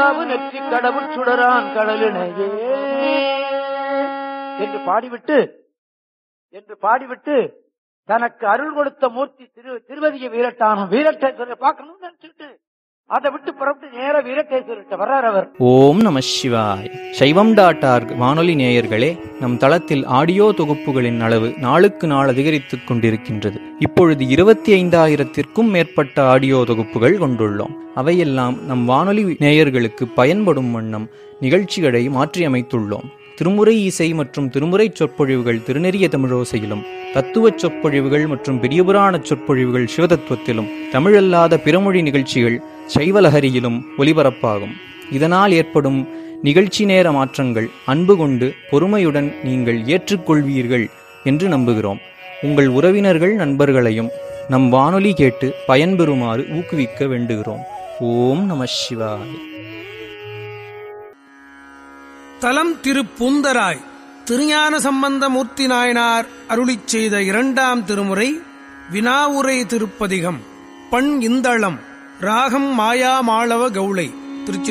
காவு நெற்றி கடவுள் சுடரான் கடலினையே என்று பாடிவிட்டு தனக்கு அருள் கொடுத்த மூர்த்தி திருவதிய வீரட்டான வீரட்டேஸ்வரர் பார்க்கணும்னு நினைச்சுட்டு அதை விட்டு புறப்பட்டு நேர வீரட்டேஸ்வரர்கிட்ட வர்றார் அவர். ஓம் நம சிவாய். சைவம்.org வானொலி நேயர்களே, நம் தளத்தில் ஆடியோ தொகுப்புகளின் அளவு நாளுக்கு நாள் அதிகரித்துக் கொண்டிருக்கின்றது. இப்பொழுது 25,000-க்கும் மேற்பட்ட ஆடியோ தொகுப்புகள் கொண்டுள்ளோம். அவையெல்லாம் நம் வானொலி நேயர்களுக்கு பயன்படும் வண்ணம் நிகழ்ச்சிகளை மாற்றியமைத்துள்ளோம். திருமுறை இசை மற்றும் திருமுறை சொற்பொழிவுகள் திருநெறிய தமிழோசையிலும், தத்துவச் சொற்பொழிவுகள் மற்றும் பெரியபுராண சொற்பொழிவுகள் சிவதத்துவத்திலும், தமிழல்லாத பிறமொழி நிகழ்ச்சிகள் சைவலஹரியிலும் ஒலிபரப்பாகும். இதனால் ஏற்படும் நிகழ்ச்சி நேர மாற்றங்கள் அன்பு கொண்டு பொறுமையுடன் நீங்கள் ஏற்றுக்கொள்வீர்கள் என்று நம்புகிறோம். உங்கள் உறவினர்கள் நண்பர்களையும் நம் வானொலி கேட்டு பயன்பெறுமாறு ஊக்குவிக்க வேண்டுகிறோம். ஓம் நம சிவாய. தலம் திருப்பூந்தராய். திருஞான சம்பந்தமூர்த்தி நாயனார் அருளிச் செய்த 2ஆம் திருமுறை வினாவுரை திருப்பதிகம். பண் இந்தளம். ராகம் மாயா மாளவ கௌளை. திருச்சி